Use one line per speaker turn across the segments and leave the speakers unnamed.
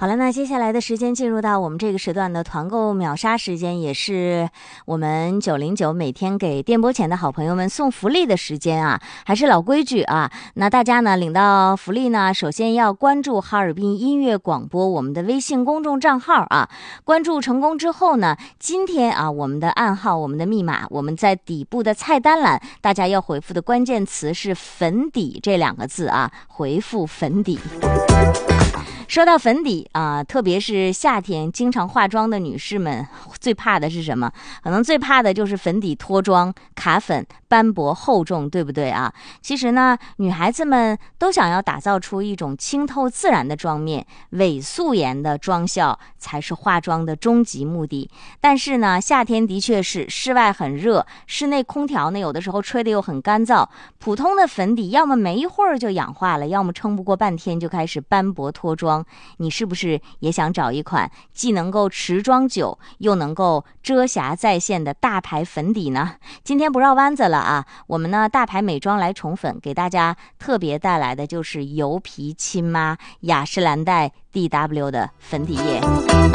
好了，那接下来的时间进入到我们这个时段的团购秒杀时间，也是我们909每天给电波前的好朋友们送福利的时间啊。还是老规矩啊，那大家呢领到福利呢，首先要关注哈尔滨音乐广播我们的微信公众账号啊。关注成功之后呢，今天啊我们的暗号、我们的密码，我们在底部的菜单栏，大家要回复的关键词是粉底这2个字啊，回复粉底。说到粉底啊，特别是夏天经常化妆的女士们，最怕的是什么？可能最怕的就是粉底脱妆、卡粉、斑驳厚重，对不对啊？其实呢，女孩子们都想要打造出一种清透自然的妆面，伪素颜的妆效才是化妆的终极目的。但是呢，夏天的确是室外很热，室内空调呢有的时候吹得又很干燥，普通的粉底要么没一会儿就氧化了，要么撑不过半天就开始斑驳脱妆。你是不是也想找一款既能够持妆久又能够遮瑕再现的大牌粉底呢？今天不绕弯子了啊，我们呢大牌美妆来宠粉，给大家特别带来的就是油皮亲妈雅诗兰黛 DW 的粉底液。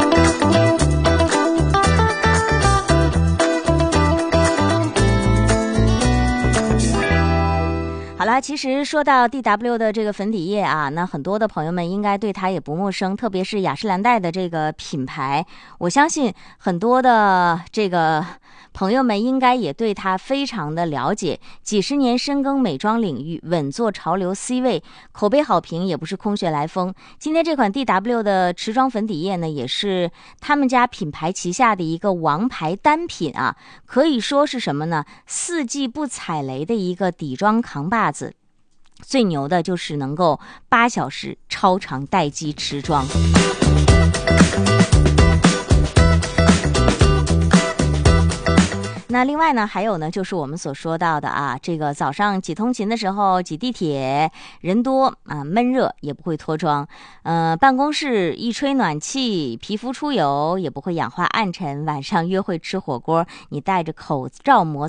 好了，其实说到 DW 的这个粉底液啊，那很多的朋友们应该对它也不陌生，特别是雅诗兰黛的这个品牌，我相信很多的这个朋友们应该也对它非常的了解。几十年深耕美妆领域，稳坐潮流 C 位，口碑好评也不是空穴来风。今天这款 DW 的持妆粉底液呢，也是他们家品牌旗下的一个王牌单品啊，可以说是什么呢？四季不踩雷的一个底妆扛把子。最牛的就是能够8小时超长待机持妆。那另外呢，还有呢，就是我们所说到的啊，这个早上挤通勤的时候，挤地铁人多啊，闷热也不会脱妆，办公室一吹暖气，皮肤出油也不会氧化暗沉，晚上约会吃火锅，你戴着口罩摩